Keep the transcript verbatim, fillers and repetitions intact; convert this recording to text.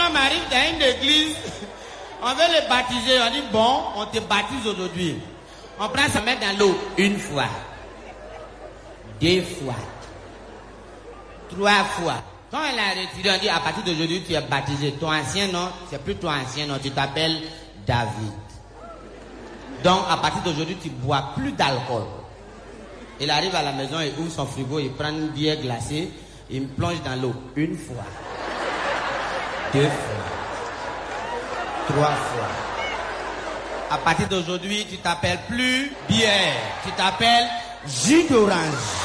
homme arrive dans une église, on veut le baptiser, on dit bon, on te baptise aujourd'hui. On prend sa main dans l'eau une fois, deux fois, trois fois. Quand elle a retiré, on dit à partir d'aujourd'hui tu es baptisé. Ton ancien nom, c'est plus ton ancien nom, tu t'appelles David. Donc à partir d'aujourd'hui tu bois plus d'alcool. Il arrive à la maison, il ouvre son frigo, il prend une bière glacée, il me plonge dans l'eau une fois, deux fois, trois fois. À partir d'aujourd'hui, tu t'appelles plus bière, tu t'appelles jus d'orange.